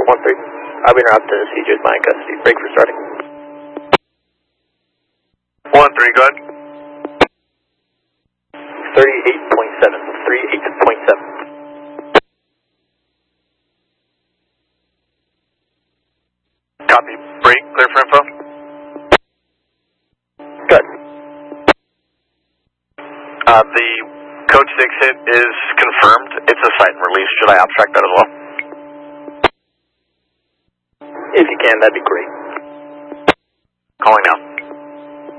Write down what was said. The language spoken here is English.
13. I'll be around to CJ with my custody. Break for starting. 13, go ahead. 38.7. 38.7. Copy. Break, clear for info. Good. The code 6 hit is confirmed. It's a sight and release. Should I abstract that as well? If you can, that'd be great. Calling now.